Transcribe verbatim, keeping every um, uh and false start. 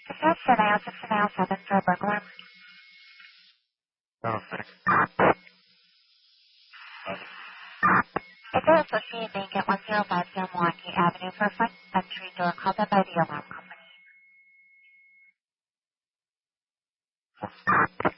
Is that Scenario six Scenario seven for a burglar? Oh, thanks. Is there associated bank at one oh five zero Milwaukee Avenue for a front entry door called up by the alarm company?